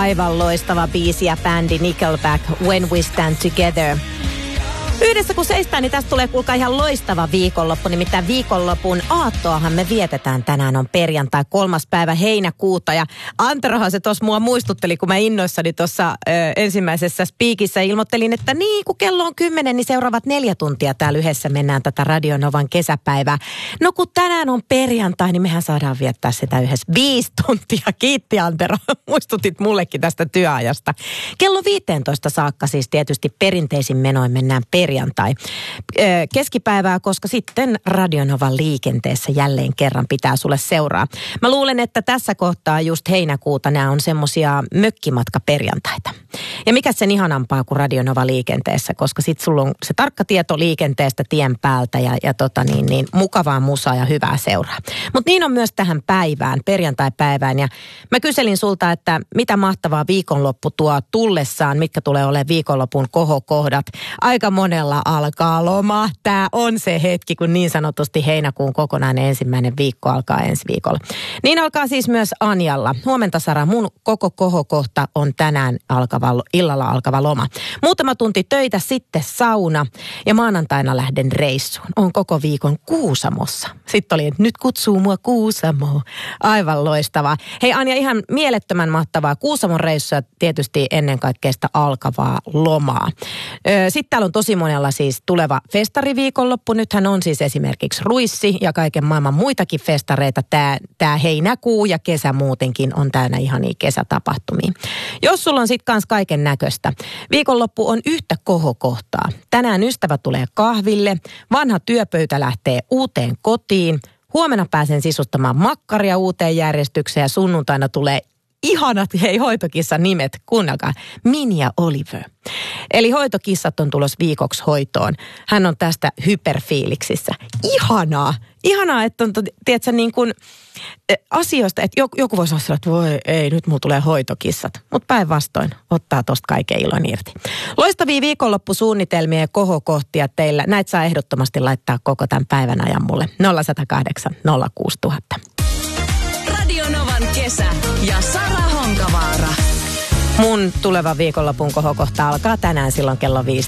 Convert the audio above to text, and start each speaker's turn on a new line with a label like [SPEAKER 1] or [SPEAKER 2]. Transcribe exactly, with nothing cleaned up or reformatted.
[SPEAKER 1] Aivan loistava biisi ja bändi Nickelback, When We Stand Together. Yhdessä kun seistään, niin tästä tulee kuulkaa ihan loistava viikonloppu. Nimittäin viikonlopun aattoahan me vietetään. Tänään on perjantai kolmas päivä heinäkuuta. Ja Anterohan se tuossa mua muistutteli, kun mä innoissani tuossa ensimmäisessä spiikissä ilmoittelin, että niin kun kello on kymmenen, niin seuraavat neljä tuntia täällä yhdessä mennään tätä Radio Novan kesäpäivää. No kun tänään on perjantai, niin mehän saadaan viettää sitä yhdessä viisi tuntia. Kiitti Antero, muistutit mullekin tästä työajasta. Kello viisitoista saakka siis tietysti perinteisin menoin mennään perjantai. perjantai keskipäivää, koska sitten Radio Novan liikenteessä jälleen kerran pitää sulle seuraa. Mä luulen, että tässä kohtaa just heinäkuuta nämä on semmosia mökkimatkaperjantaita. Ja mikä sen ihanampaa kuin Radio Nova liikenteessä, koska sit sulla on se tarkka tieto liikenteestä tien päältä ja, ja tota niin, niin mukavaa musaa ja hyvää seuraa. Mutta niin on myös tähän päivään, perjantai-päivään. Ja mä kyselin sulta, että mitä mahtavaa viikonloppu tuo tullessaan, mitkä tulee olemaan viikonlopun kohokohdat. Aika monella alkaa loma. Tää on se hetki, kun niin sanotusti heinäkuun kokonainen ensimmäinen viikko alkaa ensi viikolla. Niin alkaa siis myös Anjalla. Huomenta Sara, mun koko kohokohta on tänään alkava, illalla alkava loma. Muutama tunti töitä, sitten sauna ja maanantaina lähden reissuun. On koko viikon Kuusamossa. Sitten oli, että nyt kutsuu mua Kuusamoon. Aivan loistavaa. Hei Anja, ihan mielettömän mahtavaa Kuusamon reissua, tietysti ennen kaikkea sitä alkavaa lomaa. Sitten täällä on tosi monella siis tuleva festariviikonloppu. Nythän on siis esimerkiksi ruissi ja kaiken maailman muitakin festareita. Tää, tää heinäkuu ja kesä muutenkin on täynnä ihania kesätapahtumia. Jos sulla on sitten kans kaiken näköistä. Viikonloppu on yhtä kohokohtaa. Tänään ystävä tulee kahville, vanha työpöytä lähtee uuteen kotiin. Huomenna pääsen sisustamaan makkaria uuteen järjestykseen ja sunnuntaina tulee ihanat, hei hoitokissan nimet, kuunnelkaa, Minnie ja Oliver. Eli hoitokissat on tulossa viikoksi hoitoon. Hän on tästä hyperfiiliksissä. Ihanaa, ihanaa, että on, tiedätkö, niin kuin asioista, että joku, joku voisi sanoa, että voi ei, nyt mulla tulee hoitokissat. Mutta päinvastoin ottaa tosta kaiken ilon irti. Loistavia viikonloppusuunnitelmia ja kohokohtia teillä. Näitä saa ehdottomasti laittaa koko tämän päivän ajan mulle. nolla yksi nolla kahdeksan nolla kuusi nolla nolla nolla.
[SPEAKER 2] Radio Novan kesä ja Sara Honkavaara.
[SPEAKER 1] Mun tuleva viikonlopun kohokohta alkaa tänään silloin kello viisi.